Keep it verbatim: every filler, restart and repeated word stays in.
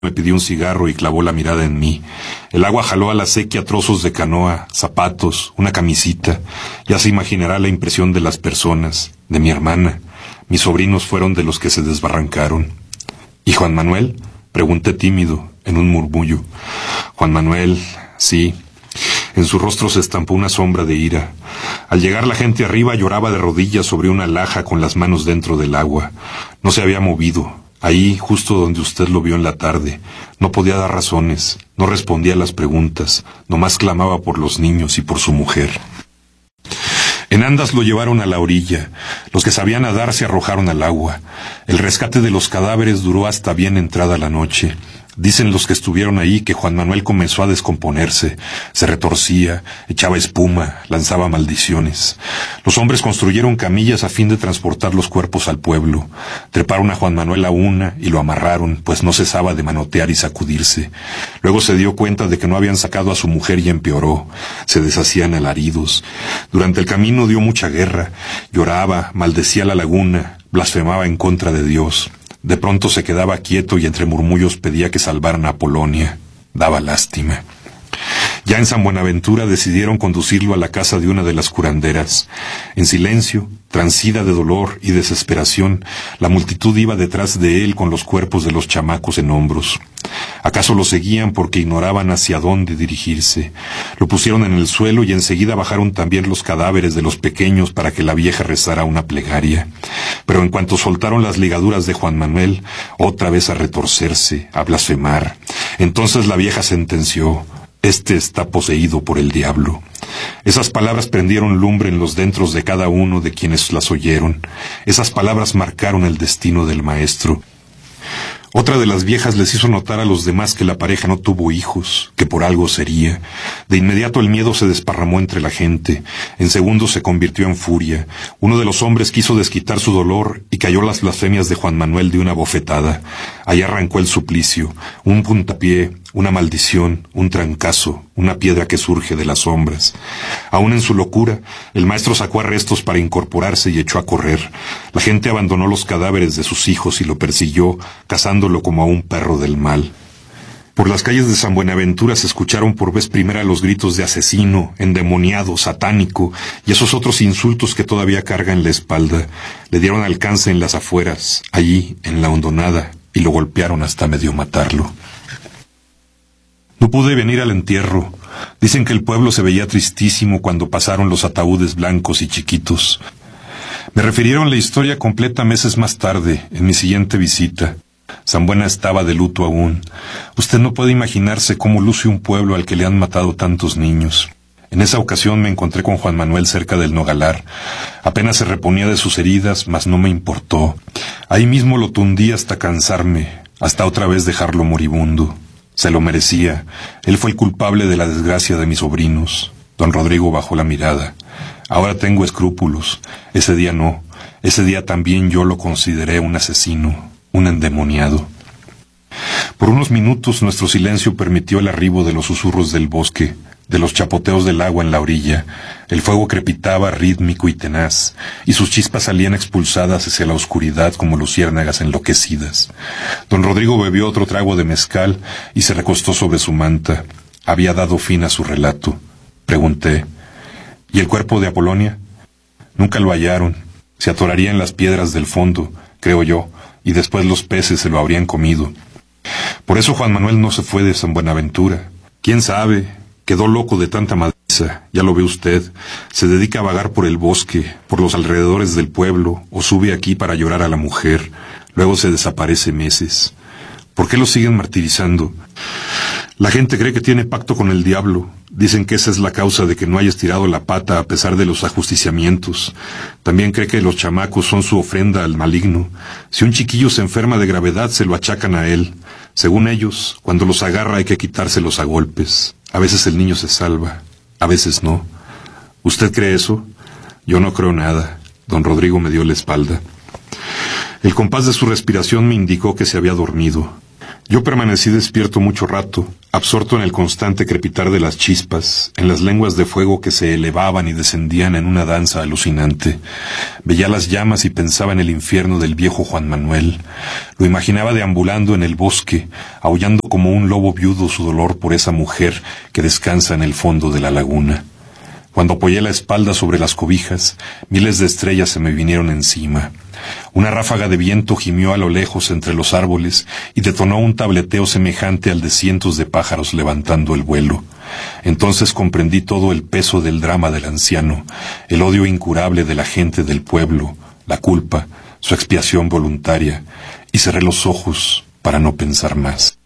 Me pidió un cigarro y clavó la mirada en mí. El agua jaló a la sequía trozos de canoa, zapatos, una camisita. Ya se imaginará la impresión de las personas, de mi hermana. Mis sobrinos fueron de los que se desbarrancaron. ¿Y Juan Manuel? Pregunté tímido, en un murmullo. Juan Manuel, sí. En su rostro se estampó una sombra de ira. Al llegar la gente arriba lloraba de rodillas sobre una laja con las manos dentro del agua. No se había movido. Ahí, justo donde usted lo vio en la tarde. No podía dar razones, no respondía a las preguntas, nomás clamaba por los niños y por su mujer. En andas lo llevaron a la orilla. Los que sabían nadar se arrojaron al agua. El rescate de los cadáveres duró hasta bien entrada la noche. Dicen los que estuvieron ahí que Juan Manuel comenzó a descomponerse, se retorcía, echaba espuma, lanzaba maldiciones. Los hombres construyeron camillas a fin de transportar los cuerpos al pueblo. Treparon a Juan Manuel a una y lo amarraron, pues no cesaba de manotear y sacudirse. Luego se dio cuenta de que no habían sacado a su mujer y empeoró. Se deshacían alaridos. Durante el camino dio mucha guerra. Lloraba, maldecía la laguna, blasfemaba en contra de Dios. De pronto se quedaba quieto y entre murmullos pedía que salvaran a Polonia. Daba lástima. Ya en San Buenaventura decidieron conducirlo a la casa de una de las curanderas. En silencio, transida de dolor y desesperación, la multitud iba detrás de él con los cuerpos de los chamacos en hombros. ¿Acaso lo seguían porque ignoraban hacia dónde dirigirse? Lo pusieron en el suelo y enseguida bajaron también los cadáveres de los pequeños para que la vieja rezara una plegaria. Pero en cuanto soltaron las ligaduras de Juan Manuel, otra vez a retorcerse, a blasfemar. Entonces la vieja sentenció: «Este está poseído por el diablo». Esas palabras prendieron lumbre en los dentros de cada uno de quienes las oyeron. Esas palabras marcaron el destino del maestro. Otra de las viejas les hizo notar a los demás que la pareja no tuvo hijos, que por algo sería. De inmediato el miedo se desparramó entre la gente. En segundos se convirtió en furia. Uno de los hombres quiso desquitar su dolor y cayó las blasfemias de Juan Manuel de una bofetada. Ahí arrancó el suplicio, un puntapié, una maldición, un trancazo, una piedra que surge de las sombras. Aún en su locura, el maestro sacó arrestos para incorporarse y echó a correr. La gente abandonó los cadáveres de sus hijos y lo persiguió, cazándolo como a un perro del mal. Por las calles de San Buenaventura se escucharon por vez primera los gritos de asesino, endemoniado, satánico, y esos otros insultos que todavía carga en la espalda. Le dieron alcance en las afueras, allí, en la hondonada, y lo golpearon hasta medio matarlo. No pude venir al entierro. Dicen que el pueblo se veía tristísimo cuando pasaron los ataúdes blancos y chiquitos. Me refirieron la historia completa meses más tarde, en mi siguiente visita. San Buena estaba de luto aún. Usted no puede imaginarse cómo luce un pueblo al que le han matado tantos niños. En esa ocasión me encontré con Juan Manuel cerca del Nogalar. Apenas se reponía de sus heridas, mas no me importó. Ahí mismo lo tundí hasta cansarme, hasta otra vez dejarlo moribundo. Se lo merecía. Él fue el culpable de la desgracia de mis sobrinos. Don Rodrigo bajó la mirada. Ahora tengo escrúpulos. Ese día no. Ese día también yo lo consideré un asesino, un endemoniado. Por unos minutos nuestro silencio permitió el arribo de los susurros del bosque, de los chapoteos del agua en la orilla. El fuego crepitaba rítmico y tenaz, y sus chispas salían expulsadas hacia la oscuridad como luciérnagas enloquecidas. Don Rodrigo bebió otro trago de mezcal y se recostó sobre su manta. Había dado fin a su relato. Pregunté: ¿y el cuerpo de Apolonia? Nunca lo hallaron. Se atoraría en las piedras del fondo, creo yo, y después los peces se lo habrían comido. Por eso Juan Manuel no se fue de San Buenaventura. ¿Quién sabe? Quedó loco de tanta madriza, ya lo ve usted. Se dedica a vagar por el bosque, por los alrededores del pueblo, o sube aquí para llorar a la mujer. Luego se desaparece meses. ¿Por qué lo siguen martirizando? La gente cree que tiene pacto con el diablo. Dicen que esa es la causa de que no haya estirado la pata a pesar de los ajusticiamientos. También cree que los chamacos son su ofrenda al maligno. Si un chiquillo se enferma de gravedad, se lo achacan a él. Según ellos, cuando los agarra hay que quitárselos a golpes. A veces el niño se salva, a veces no. ¿Usted cree eso? Yo no creo nada. Don Rodrigo me dio la espalda. El compás de su respiración me indicó que se había dormido. Yo permanecí despierto mucho rato, absorto en el constante crepitar de las chispas, en las lenguas de fuego que se elevaban y descendían en una danza alucinante. Veía las llamas y pensaba en el infierno del viejo Juan Manuel. Lo imaginaba deambulando en el bosque, aullando como un lobo viudo su dolor por esa mujer que descansa en el fondo de la laguna. Cuando apoyé la espalda sobre las cobijas, miles de estrellas se me vinieron encima. Una ráfaga de viento gimió a lo lejos entre los árboles y detonó un tableteo semejante al de cientos de pájaros levantando el vuelo. Entonces comprendí todo el peso del drama del anciano, el odio incurable de la gente del pueblo, la culpa, su expiación voluntaria, y cerré los ojos para no pensar más.